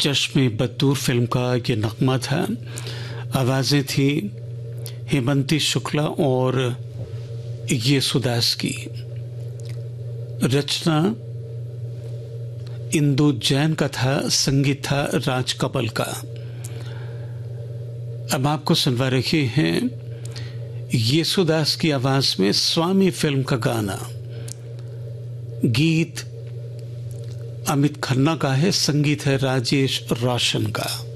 चश्मे बदूर फिल्म का ये नगमा था। आवाज़ें थी हेमंती शुक्ला और येसुदास की। रचना इंदु जैन का था, संगीत था राज कपल का। अब आपको सुनवा रहे हैं येसुदास की आवाज में स्वामी फिल्म का गाना। गीत अमित खन्ना का है, संगीत है राजेश रोशन का।